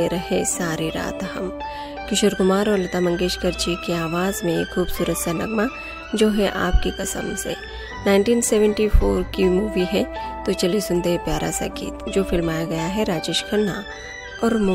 रहे सारी रात हम। किशोर कुमार और लता मंगेशकर जी की आवाज़ में एक खूबसूरत सा नगमा जो है आपकी कसम से। 1974 की मूवी है, तो चलिए सुनते हैं प्यारा सा गीत जो फिल्माया गया है राजेश खन्ना और